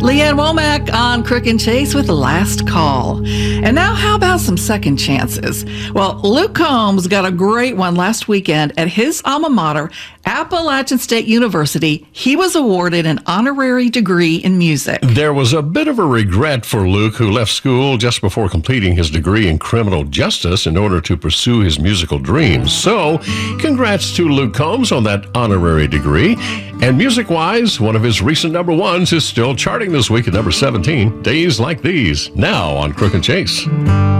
Leanne Womack on Crook and Chase with Last Call. And now, how about some second chances? Well, Luke Combs got a great one last weekend at his alma mater, Appalachian State University. He was awarded an honorary degree in music. There was a bit of a regret for Luke, who left school just before completing his degree in criminal justice in order to pursue his musical dreams. So, congrats to Luke Combs on that honorary degree. And music-wise, one of his recent number ones is still charting this week at number 17, Days Like These, now on Crook and Chase.